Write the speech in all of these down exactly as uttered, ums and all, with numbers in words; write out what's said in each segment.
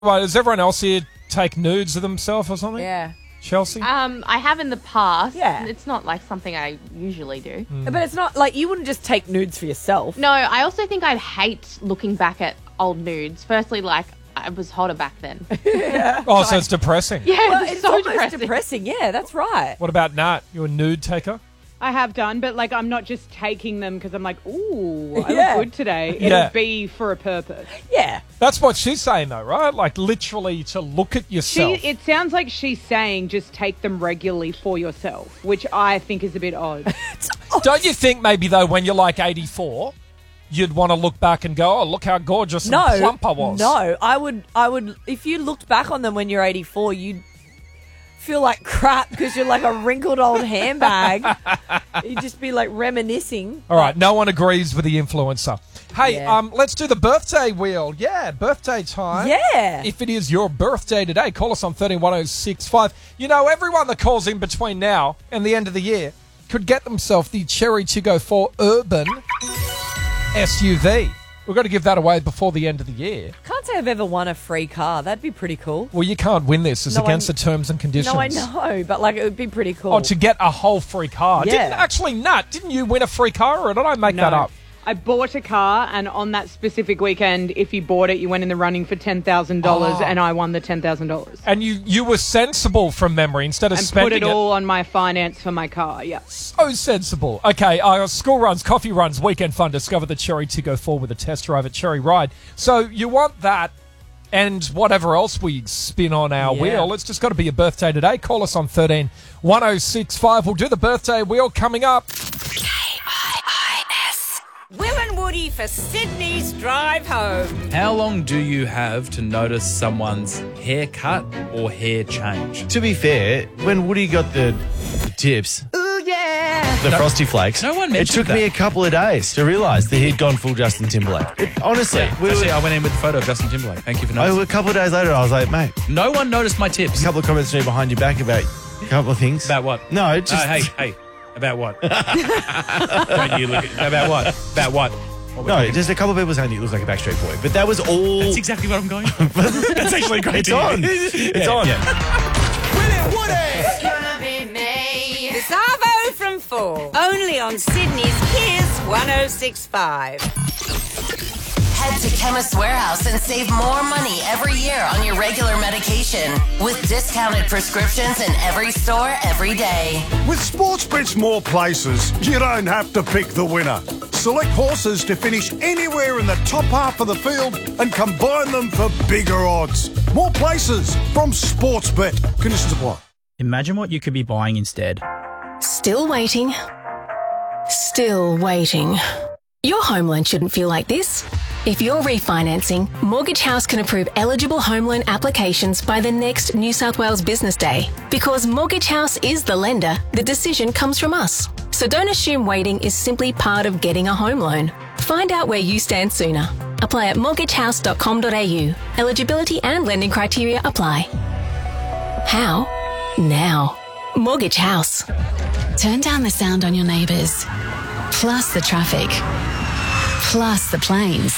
Right, does everyone else here take nudes of themselves or something? Yeah. Chelsea? Um, I have in the past. Yeah. It's not like something I usually do. But it's not like you wouldn't just take nudes for yourself. No, I also think I'd hate looking back at old nudes. Firstly, like, I was hotter back then. Oh, so it's depressing. Yeah, Well, it's, it's so almost depressing. depressing. Yeah, that's right. What about Nat? You a nude taker? I have done, but like I'm not just taking them because I'm like, ooh, I Yeah. look good today. It'll Yeah. be for a purpose. Yeah. That's what she's saying, though, right? Like, literally to look at She, yourself. it sounds like she's saying just take them regularly for yourself, which I think is a bit odd. Don't you think maybe, though, when you're like eighty-four, you'd want to look back and go, oh, look how gorgeous No. and plump I was? No, I would. I would. If you looked back on them when you're eighty-four, you'd feel like crap because you're like a wrinkled old handbag. You'd just be like reminiscing. All right, no one agrees with the influencer. Hey, Yeah. um, let's do the birthday wheel. Yeah, birthday time. Yeah. If it is your birthday today, call us on thirteen one oh six five. You know, everyone that calls in between now and the end of the year could get themselves the Cherry two go four Urban S U V. We've got to give that away before the end of the year. Can't say I've ever won a free car. That'd be pretty cool. Well, you can't win this. It's No, against I- the terms and conditions. No, I know, but like it would be pretty cool. Oh, to get a whole free car. Yeah. Didn't actually, Nat, didn't you win a free car, or did I make No. that up? I bought a car, and on that specific weekend, if you bought it, you went in the running for ten thousand dollars, Oh. and I won the ten thousand dollars. And you, you were sensible from memory instead of And spending put it all on my finance for my car, yeah. So sensible. Okay, uh, school runs, coffee runs, weekend fun. Discover the Cherry two go four with a test drive at Cherry Ride. So you want that and whatever else we spin on our Yeah. wheel. It's just got to be your birthday today. Call us on thirteen one oh six five. We'll do the birthday wheel coming up. Will and Woody for Sydney's drive home. How long do you have to notice someone's haircut or hair change? To be fair, when Woody got the, the tips, Ooh, yeah. the Frosty Flakes, no one it mentioned took me a that. couple of days to realise that he'd gone full Justin Timberlake. It, honestly, we Actually, were, I went in with a photo of Justin Timberlake. Thank you for I, noticing. a couple of days later, I was like, mate, No one noticed my tips. a couple of comments to me behind your back about a couple of things. About what? No, just... Oh, hey, hey. About what? Don't you look at, about what? About what? What we're No, talking- just a couple of people saying you look like a Backstreet Boy. But that was all... That's exactly what I'm going for. That's actually great It's to hear. on. It's Yeah, on. yeah. It's gonna be me. The Savo from four. Only on Sydney's Kiss one oh six point five. Head to Chemist Warehouse and save more money every year on your regular medication with discounted prescriptions in every store every day. With Sportsbet's more places, you don't have to pick the winner. Select horses to finish anywhere in the top half of the field and combine them for bigger odds. More places from Sportsbet. Conditions apply. Imagine what you could be buying instead. Still waiting. Still waiting. Your home loan shouldn't feel like this. If you're refinancing, Mortgage House can approve eligible home loan applications by the next New South Wales Business Day. Because Mortgage House is the lender, the decision comes from us. So don't assume waiting is simply part of getting a home loan. Find out where you stand sooner. Apply at mortgage house dot com dot a u. Eligibility and lending criteria apply. How? Now. Mortgage House. Turn down the sound on your neighbours, plus the traffic, plus the planes.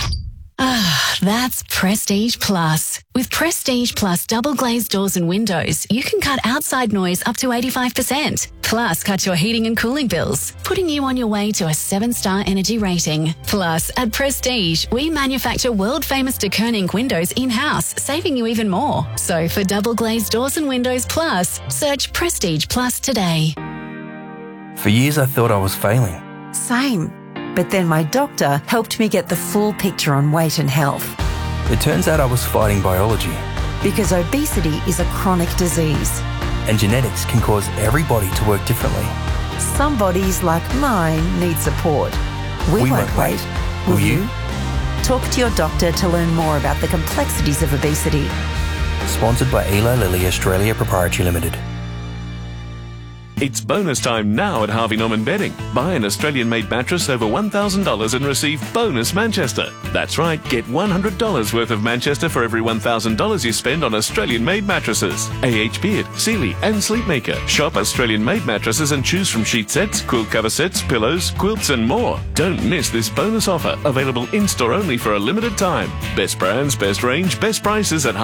Ah, that's Prestige Plus. With Prestige Plus double glazed doors and windows, you can cut outside noise up to eighty-five percent. Plus, cut your heating and cooling bills, putting you on your way to a seven-star energy rating. Plus, at Prestige, we manufacture world-famous de Koning windows in-house, saving you even more. So for double glazed doors and windows plus, search Prestige Plus today. For years I thought I was failing. Same. But then my doctor helped me get the full picture on weight and health. It turns out I was fighting biology. Because obesity is a chronic disease. And genetics can cause every body to work differently. Some bodies, like mine, need support. We, We won't won't wait. wait. Will Will you? you? Talk to your doctor to learn more about the complexities of obesity. Sponsored by Eli Lilly Australia Proprietary Limited. It's bonus time now at Harvey Norman Bedding. Buy an Australian-made mattress over one thousand dollars and receive bonus Manchester. That's right, get one hundred dollars worth of Manchester for every one thousand dollars you spend on Australian-made mattresses. A H Beard, Sealy and Sleepmaker. Shop Australian-made mattresses and choose from sheet sets, quilt cover sets, pillows, quilts and more. Don't miss this bonus offer, available in-store only for a limited time. Best brands, best range, best prices at